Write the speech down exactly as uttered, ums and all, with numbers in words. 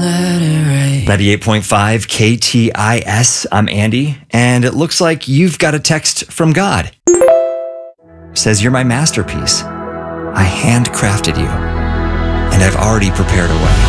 ninety-eight point five K T I S. I'm Andy, and it looks like you've got a text from God. Says, you're my masterpiece. I handcrafted you, and I've already prepared a way.